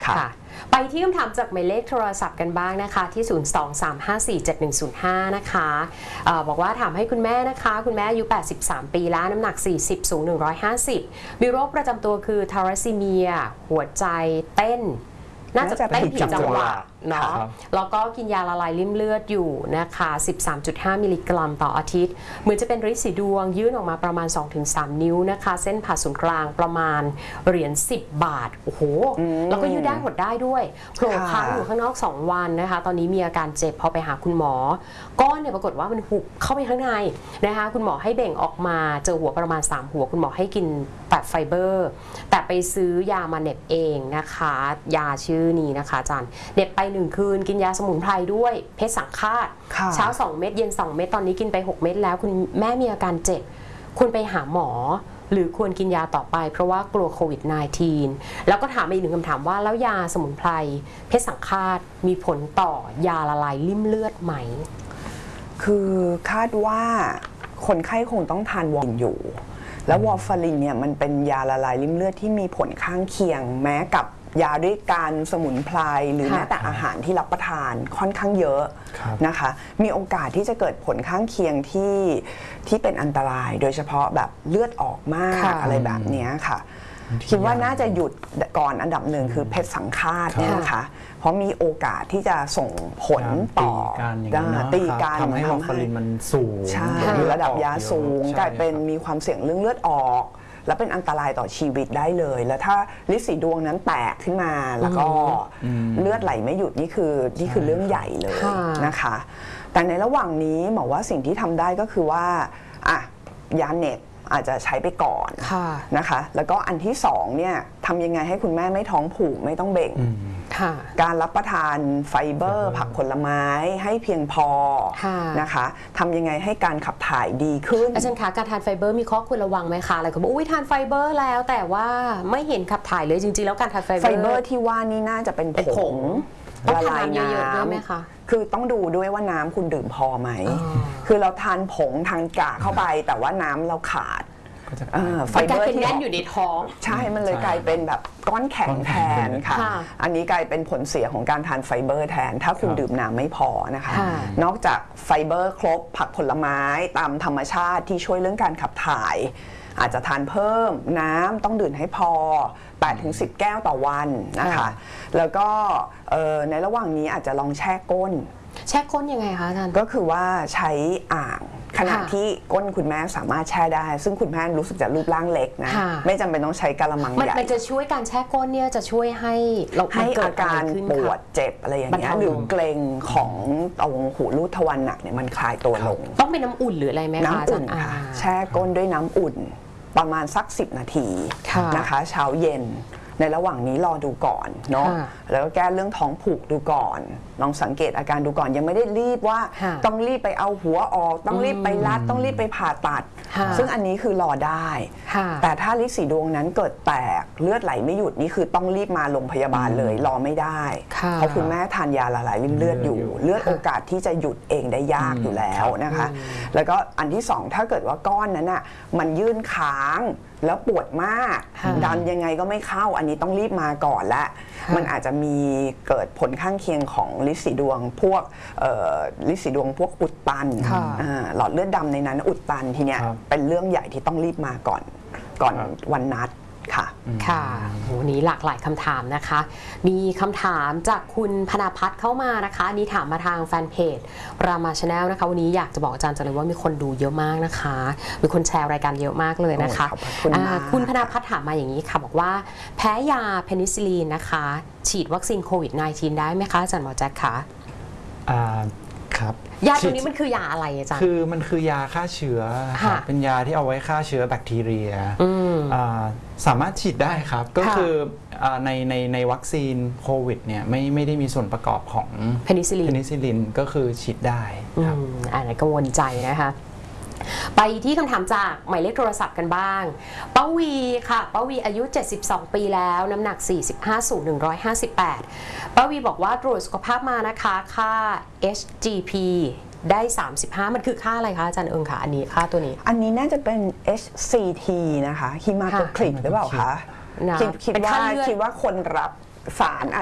ค่ะไปที่คำถามจากหมายเลขโทรศัพท์กันบ้างนะคะที่ 023547105 นะคะบอกว่าถามให้คุณแม่นะคะคุณแม่อายุ83 ปีแล้วน้ำหนัก40สูง150มีโรคประจำตัวคือทาราซีเมียหัวใจเต้นน่าจะเต้นผิดจังหวะเนาะแล้วก็กินยาละลายริ่มเลือดอยู่นะคะ 13.5 มิลลิกรัมต่ออาทิตย์เหมือนจะเป็นฤทธิ์สีดวงยื่นออกมาประมาณ 2-3 นิ้วนะคะเส้นผ่าศูนย์กลางประมาณเหรียญ10 บาทโอ้โหแล้วก็ยืดได้หดได้ด้วยโผล่ค้างอยู่ข้างนอก2 วันนะคะตอนนี้มีอาการเจ็บพอไปหาคุณหมอก้อนเนี่ยปรากฏว่ามันหุบเข้าไปข้างในนะคะคุณหมอให้เบ่งออกมาเจอหัวประมาณ3 หัวคุณหมอให้กินแบบไฟเบอร์แต่ไปซื้อยามาเน็บเองนะคะยาชื่อนี้นะคะอาจารย์เน็บไป1 คืนกินยาสมุนไพรด้วยเพชรสังฆาตเช้า2 เม็ดเย็น2 เม็ดตอนนี้กินไป6 เม็ดแล้วคุณแม่มีอาการเจ็บควรไปหาหมอหรือควรกินยาต่อไปเพราะว่ากลัวโควิด -19 แล้วก็ถามอีก1 คำถามว่าแล้วยาสมุนไพรเพชรสังฆาตมีผลต่อยาละลายริ่มเลือดไหมคือคาดว่าคนไข้คงต้องทานวอร์ฟารินอยู่แล้ววอร์ฟารินเนี่ยมันเป็นยาละลายริ่มเลือดที่มีผลข้างเคียงแม้กับยาด้วยการสมุนไพรหรือแม้แต่อาหารที่รับประทานค่อนข้างเยอะนะคะมีโอกาสที่จะเกิดผลข้างเคียงที่เป็นอันตรายโดยเฉพาะแบบเลือดออกมากอะไรแบบนี้ค่ะคิดว่าน่าจะหยุดก่อนอันดับหนึ่งคือเพชรสังฆาตเนี่ยนะคะเพราะมีโอกาสที่จะส่งผลต่อตีกันทำให้วอร์ฟารินมันสูงใช่ระดับยาสูงกลายเป็นมีความเสี่ยงเรื่องเลือดออกและเป็นอันตรายต่อชีวิตได้เลยแล้วถ้าฤทธิ์สีดวงนั้นแตกขึ้นมาแล้วก็เลือดไหลไม่หยุดนี่คือเรื่องใหญ่เลยนะคะแต่ในระหว่างนี้หมอว่าสิ่งที่ทำได้ก็คือว่ายาเน็ตอาจจะใช้ไปก่อนนะคะแล้วก็อันที่2เนี่ยทำยังไงให้คุณแม่ไม่ท้องผูกไม่ต้องเบ่งการรับประทานไฟเบอร์ผักผลไม้ให้เพียงพอนะคะทำยังไงให้การขับถ่ายดีขึ้นอาจารย์คะการทานไฟเบอร์มีข้อควรระวังไหมคะอะไรก็บอกอุ้ยทานไฟเบอร์แล้วแต่ว่าไม่เห็นขับถ่ายเลยจริงๆแล้วการทานไฟเบอร์ที่ว่านี่น่าจะเป็นผงละลายน้ำด้วยไหมคะคือต้องดูด้วยว่าน้ำคุณดื่มพอไหมคือเราทานผงทานกากเข้าไปแต่ว่าน้ำเราขาดไฟเบอร์ที่แน่นอยู่ในท้องใช่มันเลยกลายเป็นแบบก้อนแข็งแทนค่ะอันนี้กลายเป็นผลเสียของการทานไฟเบอร์แทนถ้าคุณดื่มน้ำไม่พอนะคะนอกจากไฟเบอร์ครบผักผลไม้ตามธรรมชาติที่ช่วยเรื่องการขับถ่ายอาจจะทานเพิ่มน้ำต้องดื่มให้พอ 8-10 แก้วต่อวันนะคะแล้วก็ในระหว่างนี้อาจจะลองแช่ก้นยังไงคะอาจารย์ก็คือว่าใช้อ่างขณะที่ก้นคุณแม่สามารถแช่ได้ซึ่งคุณแม่รู้สึกจะรูปร่างเล็กนะไม่จำเป็นต้องใช้กะละมังใหญ่มันจะช่วยการแช่ก้นเนี่ยจะช่วยให้อาการปวดเจ็บอะไรอย่างเงี้ยหรือเกร็งของตรงหูรูดทวารหนักเนี่ยมันคลายตัวลงต้องเป็นน้ำอุ่นหรืออะไรไหมคะน้ำอุ่นค่ะแช่ก้นด้วยน้ำอุ่นประมาณสัก10 นาทีนะคะเช้าเย็นในระหว่างนี้รอดูก่อนเนาะแล้วก็แก้เรื่องท้องผูกดูก่อนลองสังเกตอาการดูก่อนยังไม่ได้รีบว่าต้องรีบไปเอาหัวออกต้องรีบไปรัดต้องรีบไปผ่าตัดซึ่งอันนี้คือรอได้แต่ถ้าฤทธิ์สีดวงนั้นเกิดแตกเลือดไหลไม่หยุดนี่คือต้องรีบมาโรงพยาบาลเลยรอไม่ได้เพราะคุณแม่ทานยาละลายริ่มเลือดอยู่เลือดโอกาสที่จะหยุดเองได้ยากอยู่แล้วนะคะแล้วก็อันที่2ถ้าเกิดว่าก้อนนั้นอ่ะมันยื่นค้างแล้วปวดมากดันยังไงก็ไม่เข้าอันนี้ต้องรีบมาก่อนและมันอาจจะมีเกิดผลข้างเคียงของฤทธิ์สีดวงพวกฤทธิ์สีดวงพวกอุดตันหลอดเลือดดำในนั้นอุดตันทีเนี้ยเป็นเรื่องใหญ่ที่ต้องรีบมาก่อนวันนัดค่ะวันนี้หลากหลายคำถามนะคะมีคำถามจากคุณพนาพัฒน์เข้ามานะคะอันนี้ถามมาทางแฟนเพจรามาชาแนลนะคะวันนี้อยากจะบอกอาจารย์จังเลยว่ามีคนดูเยอะมากนะคะมีคนแชร์รายการเยอะมากเลยนะคะคุณพนาพัฒน์ถามมาอย่างนี้ค่ะบอกว่าแพ้ยาเพนิซิลลินนะคะฉีดวัคซีนโควิด -19 ได้ไหมคะอาจารย์หมอแจ็คคะครับยาตัวนี้มันคือยาอะไรอาจารย์คือมันคือยาฆ่าเชื้อเป็นยาที่เอาไว้ฆ่าเชื้อแบคทีเรียสามารถฉีดได้ครับก็คือในวัคซีนโควิดเนี่ยไม่ได้มีส่วนประกอบของเพนิซิลลินก็คือฉีดได้ครับอันนี้กังวลใจนะคะไปที่คำถามจากหมายเลขโทรศัพท์กันบ้างป้าวีค่ะป้าวีอายุ72 ปีแล้วน้ำหนัก45สูง158ป้าวีบอกว่าตรวจสุขภาพมานะคะค่า HGP ได้35มันคือค่าอะไรคะอาจารย์เอิงคะอันนี้ค่าตัวนี้อันนี้น่าจะเป็น HCT นะคะฮีมาโตคริตหรือเปล่าคะคิดว่าคนรับสาร